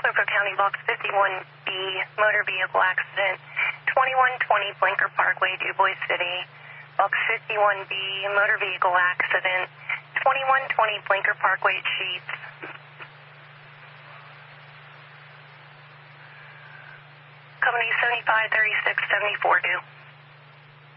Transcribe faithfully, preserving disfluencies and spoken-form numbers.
Soco County, box fifty-one B, motor vehicle accident, twenty-one twenty Blinker Parkway, DuBois City. Box fifty-one B, motor vehicle accident, twenty-one twenty Blinker Parkway, Chiefs. Company seventy-five thirty-six seventy-four, due.